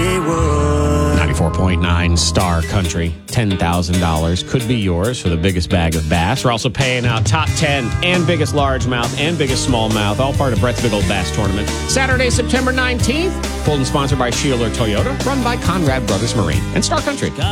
Hollywood. 94.9 Star Country. $10,000 could be yours for the biggest bag of bass. We're also paying out top 10 and biggest largemouth and biggest smallmouth, all part of Brett's Big Old Bass Tournament. Saturday, September 19th. Pulled and sponsored by Sheeler Toyota, run by Conrad Brothers Marine and Star Country.